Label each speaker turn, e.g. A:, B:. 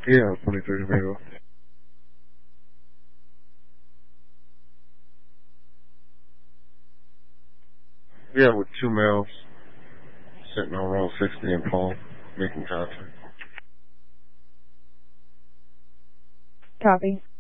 A: Yeah, 23 Tomato. Yeah, with 2 males sitting on roll 60 in Palm, making contact.
B: Copy.